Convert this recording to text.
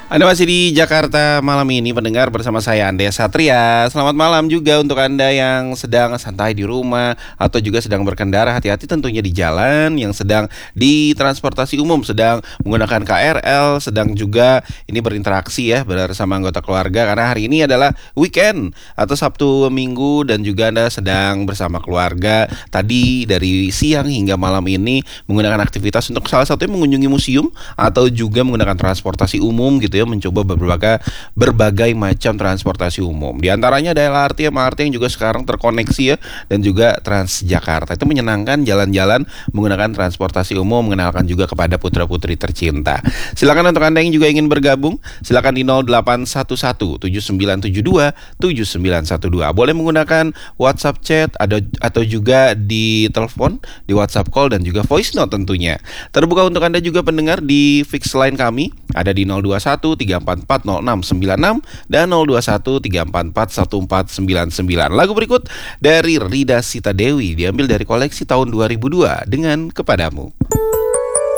Anda masih di Jakarta malam ini pendengar bersama saya Ande Satria. Selamat malam juga untuk Anda yang sedang santai di rumah atau juga sedang berkendara, hati-hati tentunya di jalan, yang sedang di transportasi umum, sedang menggunakan KRL, sedang juga ini berinteraksi ya bersama anggota keluarga karena hari ini adalah weekend atau Sabtu Minggu dan juga Anda sedang bersama keluarga tadi dari siang hingga malam ini menggunakan aktivitas untuk salah satunya mengunjungi museum atau juga menggunakan transportasi umum gitu ya, mencoba berbagai macam transportasi umum. Di antaranya ada LRT, MRT yang juga sekarang terkoneksi ya, dan juga Transjakarta. Itu menyenangkan jalan-jalan menggunakan transportasi umum, mengenalkan juga kepada putra-putri tercinta. Silakan untuk Anda yang juga ingin bergabung, silakan di 0811 7972 7912. Boleh menggunakan WhatsApp chat atau juga di telepon, di WhatsApp call dan juga voice note tentunya. Terbuka untuk Anda juga pendengar di fix line kami ada di 021 344 0696 dan 021 344 1499. Lagu berikut dari Rida Sita Dewi diambil dari koleksi tahun 2002 dengan Kepadamu.